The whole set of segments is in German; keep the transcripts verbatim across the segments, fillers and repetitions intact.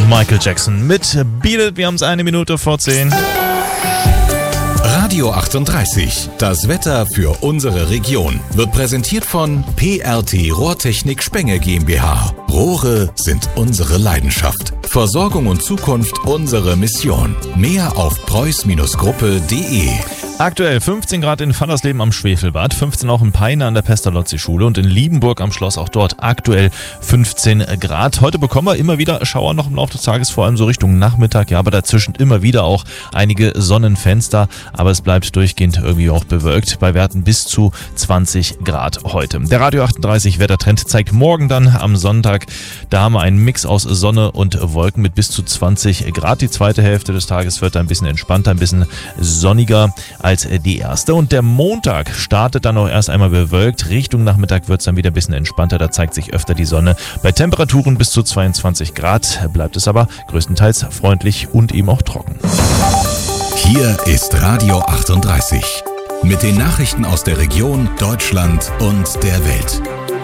Michael Jackson mit Beat It. Wir haben es eine Minute vor zehn. Radio achtunddreißig, das Wetter für unsere Region, wird präsentiert von P R T Rohrtechnik Spenge GmbH. Rohre sind unsere Leidenschaft. Versorgung und Zukunft unsere Mission. Mehr auf preuß Gruppe punkt de. Aktuell fünfzehn Grad in Vandersleben am Schwefelbad, fünfzehn auch in Peine an der Pestalozzi-Schule und in Liebenburg am Schloss, auch dort aktuell fünfzehn Grad. Heute bekommen wir immer wieder Schauer noch im Laufe des Tages, vor allem so Richtung Nachmittag, ja, aber dazwischen immer wieder auch einige Sonnenfenster, aber es bleibt durchgehend irgendwie auch bewölkt, bei Werten bis zu zwanzig Grad heute. Der Radio achtunddreißig Wettertrend zeigt morgen dann am Sonntag, da haben wir einen Mix aus Sonne und Wolken mit bis zu zwanzig Grad. Die zweite Hälfte des Tages wird ein bisschen entspannter, ein bisschen sonniger als die erste. Und der Montag startet dann auch erst einmal bewölkt. Richtung Nachmittag wird es dann wieder ein bisschen entspannter. Da zeigt sich öfter die Sonne. Bei Temperaturen bis zu zweiundzwanzig Grad bleibt es aber größtenteils freundlich und eben auch trocken. Hier ist Radio achtunddreißig. Mit den Nachrichten aus der Region, Deutschland und der Welt.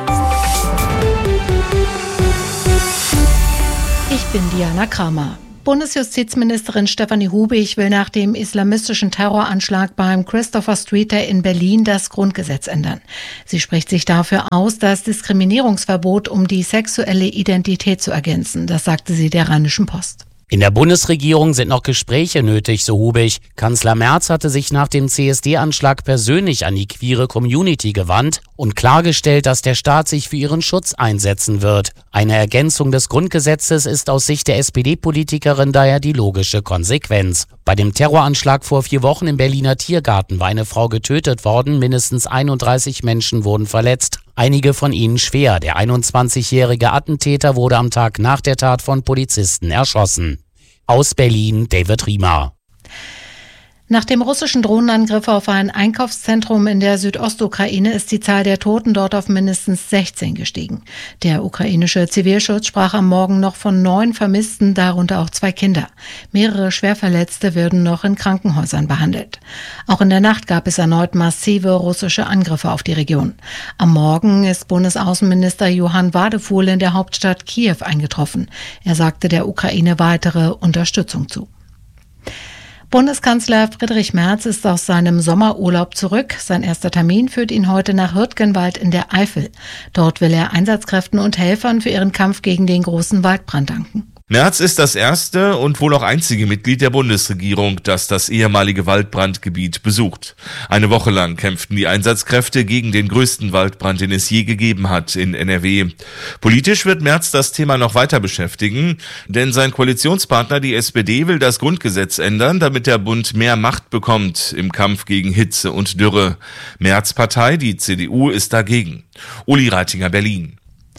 Ich bin Diana Kramer. Bundesjustizministerin Stefanie Hubig will nach dem islamistischen Terroranschlag beim Christopher Streeter in Berlin das Grundgesetz ändern. Sie spricht sich dafür aus, das Diskriminierungsverbot um die sexuelle Identität zu ergänzen. Das sagte sie der Rheinischen Post. In der Bundesregierung sind noch Gespräche nötig, so Hubig. Kanzler Merz hatte sich nach dem C S D-Anschlag persönlich an die queere Community gewandt und klargestellt, dass der Staat sich für ihren Schutz einsetzen wird. Eine Ergänzung des Grundgesetzes ist aus Sicht der S P D-Politikerin daher die logische Konsequenz. Bei dem Terroranschlag vor vier Wochen im Berliner Tiergarten war eine Frau getötet worden, mindestens einunddreißig Menschen wurden verletzt. Einige von ihnen schwer. Der einundzwanzigjährige Attentäter wurde am Tag nach der Tat von Polizisten erschossen. Aus Berlin, David Riemer. Nach dem russischen Drohnenangriff auf ein Einkaufszentrum in der Südostukraine ist die Zahl der Toten dort auf mindestens sechzehn gestiegen. Der ukrainische Zivilschutz sprach am Morgen noch von neun Vermissten, darunter auch zwei Kinder. Mehrere Schwerverletzte werden noch in Krankenhäusern behandelt. Auch in der Nacht gab es erneut massive russische Angriffe auf die Region. Am Morgen ist Bundesaußenminister Johann Wadefuhl in der Hauptstadt Kiew eingetroffen. Er sagte der Ukraine weitere Unterstützung zu. Bundeskanzler Friedrich Merz ist aus seinem Sommerurlaub zurück. Sein erster Termin führt ihn heute nach Hürtgenwald in der Eifel. Dort will er Einsatzkräften und Helfern für ihren Kampf gegen den großen Waldbrand danken. Merz ist das erste und wohl auch einzige Mitglied der Bundesregierung, das das ehemalige Waldbrandgebiet besucht. Eine Woche lang kämpften die Einsatzkräfte gegen den größten Waldbrand, den es je gegeben hat in N R W. Politisch wird Merz das Thema noch weiter beschäftigen, denn sein Koalitionspartner, die S P D, will das Grundgesetz ändern, damit der Bund mehr Macht bekommt im Kampf gegen Hitze und Dürre. Merz' Partei, die C D U, ist dagegen. Uli Reitinger, Berlin.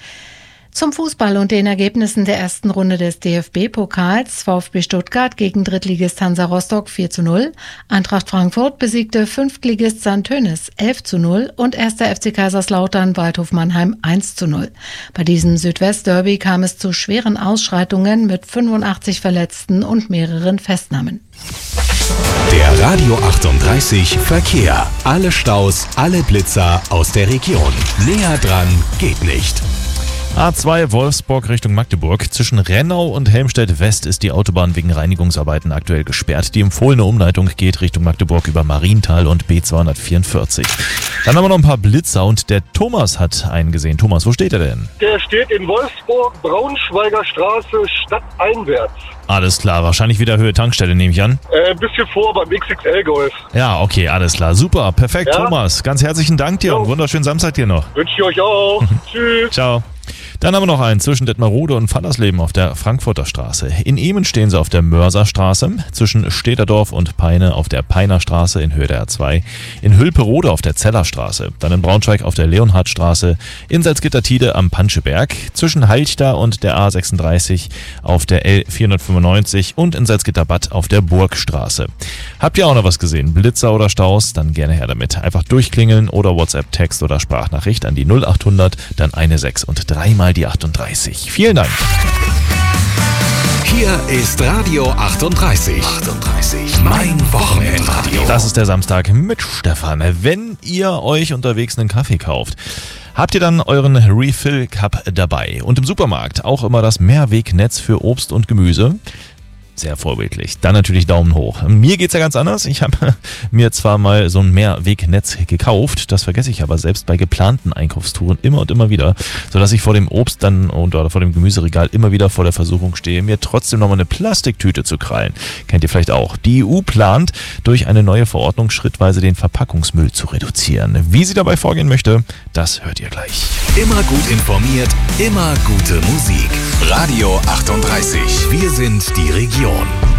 Zum Fußball und den Ergebnissen der ersten Runde des D F B-Pokals. VfB Stuttgart gegen Drittligist Hansa Rostock vier zu null. Eintracht Frankfurt besiegte Fünftligist Sankt Tönis elf zu null und erster F C Kaiserslautern Waldhof Mannheim eins zu null. Bei diesem Südwest-Derby kam es zu schweren Ausschreitungen mit fünfundachtzig Verletzten und mehreren Festnahmen. Der Radio achtunddreißig Verkehr. Alle Staus, alle Blitzer aus der Region. Näher dran geht nicht. A zwei Wolfsburg Richtung Magdeburg. Zwischen Rennau und Helmstedt West ist die Autobahn wegen Reinigungsarbeiten aktuell gesperrt. Die empfohlene Umleitung geht Richtung Magdeburg über Marienthal und B zweihundertvierundvierzig. Dann haben wir noch ein paar Blitzer und der Thomas hat einen gesehen. Thomas, wo steht er denn? Der steht in Wolfsburg, Braunschweiger Straße, stadteinwärts. Alles klar, wahrscheinlich wieder Höhe Tankstelle, nehme ich an. Äh, ein bisschen vor beim X X L-Golf. Ja, okay, alles klar. Super, perfekt, ja? Thomas. Ganz herzlichen Dank dir jo. Und wunderschönen Samstag dir noch. Wünsche ich euch auch. Tschüss. Ciao. Dann haben wir noch einen zwischen Detmarode und Vandersleben auf der Frankfurter Straße. In Ehmen stehen sie auf der Mörserstraße, zwischen Städterdorf und Peine auf der Peiner Straße in Höhe der R zwei, in Hülperode auf der Zellerstraße, dann in Braunschweig auf der Leonhardstraße, in Salzgitter-Tide am Panscheberg, zwischen Halchta und der A sechsunddreißig auf der L vierhundertfünfundneunzig und in Salzgitter-Bad auf der Burgstraße. Habt ihr auch noch was gesehen? Blitzer oder Staus? Dann gerne her damit. Einfach durchklingeln oder WhatsApp-Text oder Sprachnachricht an die null achthundert, dann eine sechs und dreimal die achtunddreißig. Vielen Dank. Hier ist Radio achtunddreißig. achtunddreißig. Mein Wochenendradio. Das ist der Samstag mit Stefan. Wenn ihr euch unterwegs einen Kaffee kauft, Habt ihr dann euren Refill-Cup dabei und im Supermarkt auch immer das Mehrwegnetz für Obst und Gemüse? Sehr vorbildlich. Dann natürlich Daumen hoch. Mir geht's ja ganz anders. Ich habe mir zwar mal so ein Mehrwegnetz gekauft, das vergesse ich aber selbst bei geplanten Einkaufstouren immer und immer wieder, sodass ich vor dem Obst dann und oder vor dem Gemüseregal immer wieder vor der Versuchung stehe, mir trotzdem nochmal eine Plastiktüte zu krallen. Kennt ihr vielleicht auch. Die E U plant, durch eine neue Verordnung schrittweise den Verpackungsmüll zu reduzieren. Wie sie dabei vorgehen möchte, das hört ihr gleich. Immer gut informiert, immer gute Musik. Radio achtunddreißig. Wir sind die Region.